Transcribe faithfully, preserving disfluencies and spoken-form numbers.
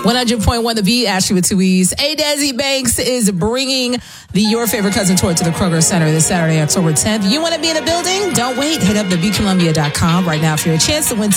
one hundred point one The Beat, Ashley with two E's. A. Desi Banks is bringing the Your Favorite Cousin tour to the Kroger Center this Saturday, October tenth. You want to be in the building? Don't wait. Hit up the beat columbia dot com right now for your chance to win